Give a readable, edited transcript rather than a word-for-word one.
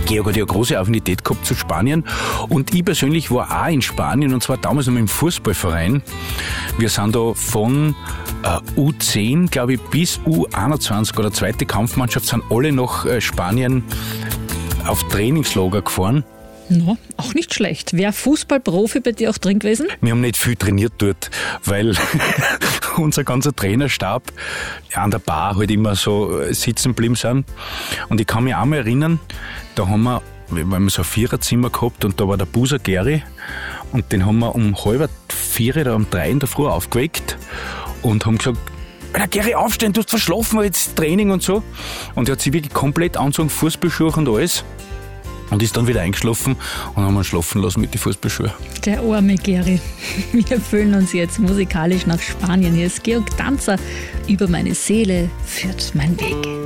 Georg hat ja eine große Affinität gehabt zu Spanien und ich persönlich war auch in Spanien und zwar damals noch im Fußballverein. Wir sind da von U10, glaube ich, bis U21 oder zweite Kampfmannschaft sind alle nach Spanien auf Trainingslager gefahren. No, auch nicht schlecht. Wäre Fußballprofi bei dir auch drin gewesen? Wir haben nicht viel trainiert dort, weil unser ganzer Trainerstab an der Bar halt immer so sitzen geblieben sind. Und ich kann mich auch mal erinnern, da haben wir so ein Viererzimmer gehabt und da war der Buser Geri und den haben wir um 3:30 oder um 3 in der Früh aufgeweckt und haben gesagt, Alter, Geri, aufstehen, du hast verschlafen, jetzt Training und so. Und er hat sich wirklich komplett angezogen, Fußballschuhe und alles. Und ist dann wieder eingeschlafen und haben ihn schlafen lassen mit den Fußballschuhen. Der arme Geri. Wir fühlen uns jetzt musikalisch nach Spanien. Hier ist Georg Danzer. Über meine Seele führt mein Weg.